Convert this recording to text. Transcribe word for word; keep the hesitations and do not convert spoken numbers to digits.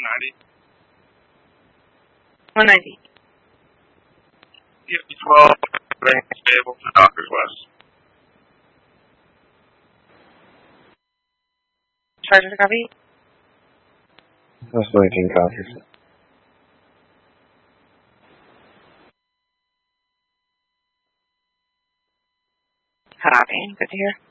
ninety. one ninety. Fifty twelve, stable for Doctors West. Charger copy. That's nineteen copies. Copy. Good to hear.